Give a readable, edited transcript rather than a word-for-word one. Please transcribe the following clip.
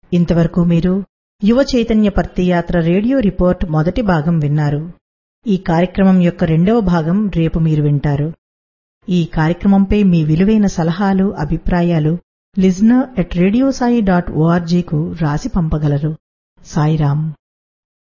ఇంతవరకు మీరు యువ చైతన్య పర్తియాత్ర రేడియో రిపోర్ట్ మొదటి భాగం విన్నారు. ఈ కార్యక్రమం యొక్క రెండవ భాగం రేపు మీరు వింటారు. ఈ కార్యక్రమంపై మీ విలువైన సలహాలు, అభిప్రాయాలు listener@radiosai.org కు రాసి పంపగలరు. సాయిరాం.